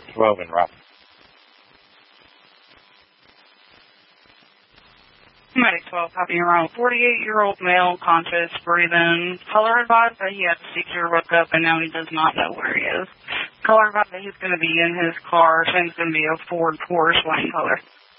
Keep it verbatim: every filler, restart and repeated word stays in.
twelve in Robin. Medic twelve, copying around forty-eight-year-old male, conscious, breathing. Color advised that he had a six-year hookup and now he does not know where he is. Color advised that he's going to be in his car. Thing's going to be a Ford Porsche wine color.